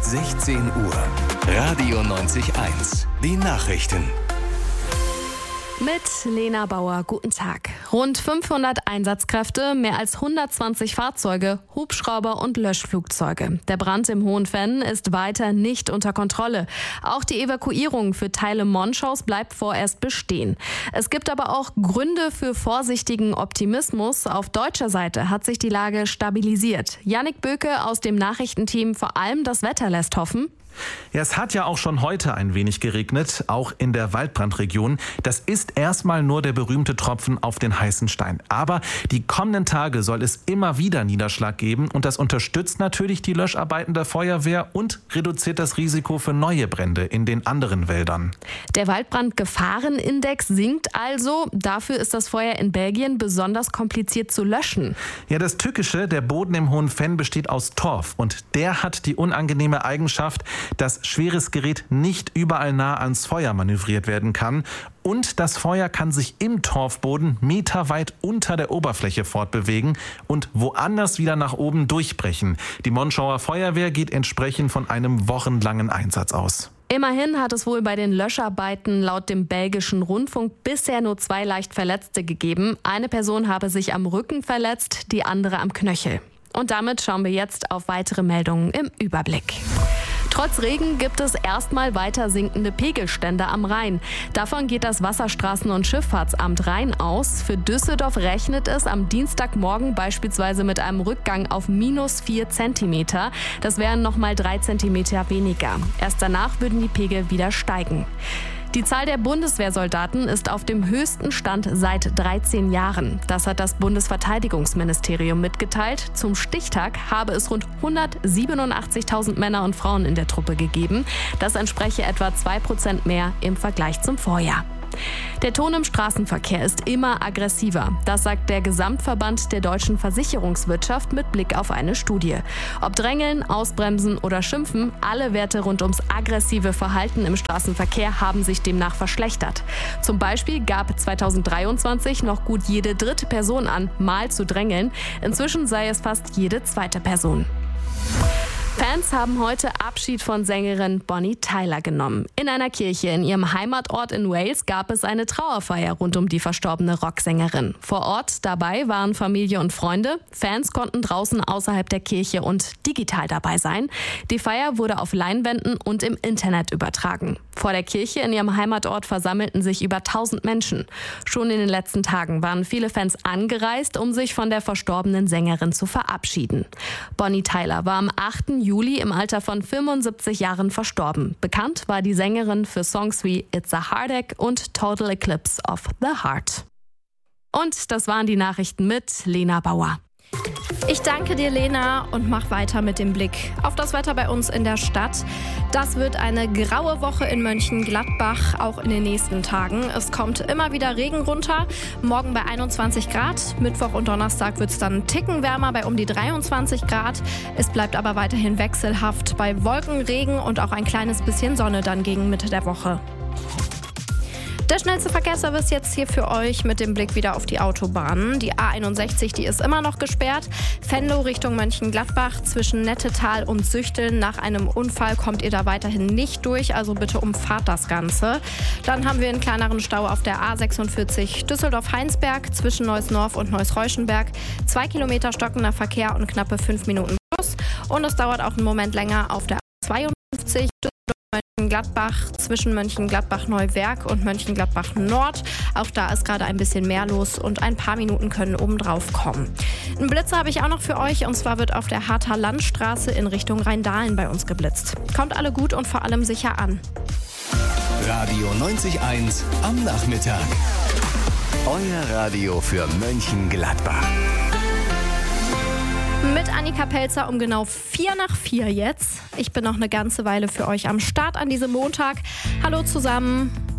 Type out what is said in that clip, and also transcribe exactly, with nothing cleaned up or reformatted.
sechzehn Uhr. Radio neunzig eins. Die Nachrichten. Mit Lena Bauer, guten Tag. Rund fünfhundert Einsatzkräfte, mehr als hundertzwanzig Fahrzeuge, Hubschrauber und Löschflugzeuge. Der Brand im Hohenfenn ist weiter nicht unter Kontrolle. Auch die Evakuierung für Teile Monschaus bleibt vorerst bestehen. Es gibt aber auch Gründe für vorsichtigen Optimismus. Auf deutscher Seite hat sich die Lage stabilisiert. Jannik Böke aus dem Nachrichtenteam, vor allem das Wetter lässt hoffen. Ja, es hat ja auch schon heute ein wenig geregnet, auch in der Waldbrandregion. Das ist erstmal nur der berühmte Tropfen auf den heißen Stein. Aber die kommenden Tage soll es immer wieder Niederschlag geben und das unterstützt natürlich die Löscharbeiten der Feuerwehr und reduziert das Risiko für neue Brände in den anderen Wäldern. Der Waldbrandgefahrenindex sinkt also. Dafür ist das Feuer in Belgien besonders kompliziert zu löschen. Ja, das Tückische, der Boden im Hohenfenn besteht aus Torf und der hat die unangenehme Eigenschaft, dass schweres Gerät nicht überall nah ans Feuer manövriert werden kann. Und das Feuer kann sich im Torfboden meterweit unter der Oberfläche fortbewegen und woanders wieder nach oben durchbrechen. Die Monschauer Feuerwehr geht entsprechend von einem wochenlangen Einsatz aus. Immerhin hat es wohl bei den Löscharbeiten laut dem belgischen Rundfunk bisher nur zwei leicht Verletzte gegeben. Eine Person habe sich am Rücken verletzt, die andere am Knöchel. Und damit schauen wir jetzt auf weitere Meldungen im Überblick. Trotz Regen gibt es erstmal weiter sinkende Pegelstände am Rhein. Davon geht das Wasserstraßen- und Schifffahrtsamt Rhein aus. Für Düsseldorf rechnet es am Dienstagmorgen beispielsweise mit einem Rückgang auf minus vier Zentimeter. Das wären nochmal drei Zentimeter weniger. Erst danach würden die Pegel wieder steigen. Die Zahl der Bundeswehrsoldaten ist auf dem höchsten Stand seit dreizehn Jahren. Das hat das Bundesverteidigungsministerium mitgeteilt. Zum Stichtag habe es rund hundertsiebenundachtzigtausend Männer und Frauen in der Truppe gegeben. Das entspreche etwa zwei Prozent mehr im Vergleich zum Vorjahr. Der Ton im Straßenverkehr ist immer aggressiver. Das sagt der Gesamtverband der deutschen Versicherungswirtschaft mit Blick auf eine Studie. Ob Drängeln, Ausbremsen oder Schimpfen, alle Werte rund ums aggressive Verhalten im Straßenverkehr haben sich demnach verschlechtert. Zum Beispiel gab zweitausenddreiundzwanzig noch gut jede dritte Person an, mal zu drängeln. Inzwischen sei es fast jede zweite Person. Fans haben heute Abschied von Sängerin Bonnie Tyler genommen. In einer Kirche in ihrem Heimatort in Wales gab es eine Trauerfeier rund um die verstorbene Rocksängerin. Vor Ort dabei waren Familie und Freunde. Fans konnten draußen außerhalb der Kirche und digital dabei sein. Die Feier wurde auf Leinwänden und im Internet übertragen. Vor der Kirche in ihrem Heimatort versammelten sich über tausend Menschen. Schon in den letzten Tagen waren viele Fans angereist, um sich von der verstorbenen Sängerin zu verabschieden. Bonnie Tyler war am achten Juli im Alter von fünfundsiebzig Jahren verstorben. Bekannt war die Sängerin für Songs wie It's a Heartache und Total Eclipse of the Heart. Und das waren die Nachrichten mit Lena Bauer. Ich danke dir, Lena, und mach weiter mit dem Blick auf das Wetter bei uns in der Stadt. Das wird eine graue Woche in Mönchengladbach, auch in den nächsten Tagen. Es kommt immer wieder Regen runter, morgen bei einundzwanzig Grad. Mittwoch und Donnerstag wird es dann einen Ticken wärmer bei um die dreiundzwanzig Grad. Es bleibt aber weiterhin wechselhaft bei Wolken, Regen und auch ein kleines bisschen Sonne dann gegen Mitte der Woche. Der schnellste Verkehrsservice jetzt hier für euch mit dem Blick wieder auf die Autobahnen. Die A einundsechzig, die ist immer noch gesperrt. Venlo Richtung Mönchengladbach zwischen Nettetal und Süchteln. Nach einem Unfall kommt ihr da weiterhin nicht durch, also bitte umfahrt das Ganze. Dann haben wir einen kleineren Stau auf der A sechsundvierzig Düsseldorf-Heinsberg zwischen Neuss-Norf und Neuss-Reuschenberg. Zwei Kilometer stockender Verkehr und knappe fünf Minuten plus. Und es dauert auch einen Moment länger auf der A zweiundfünfzig Mönchengladbach zwischen Mönchengladbach-Neuwerk und Mönchengladbach-Nord. Auch da ist gerade ein bisschen mehr los und ein paar Minuten können obendrauf kommen. Einen Blitzer habe ich auch noch für euch und zwar wird auf der Harter Landstraße in Richtung Rheindahlen bei uns geblitzt. Kommt alle gut und vor allem sicher an. Radio neunzig eins am Nachmittag. Euer Radio für Mönchengladbach. Mit Annika Pelzer um genau vier nach vier jetzt. Ich bin noch eine ganze Weile für euch am Start an diesem Montag. Hallo zusammen.